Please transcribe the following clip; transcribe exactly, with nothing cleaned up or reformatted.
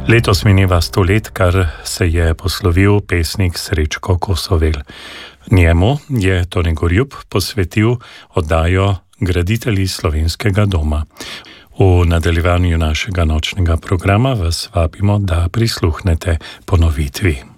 Letos mineva sto let, kar se je poslovil pesnik Srečko Kosovel. Njemu je Tone Gorjup posvetil oddajo Graditelji slovenskega doma. V nadaljevanju našega nočnega programa vas vabimo, da prisluhnete ponovitvi.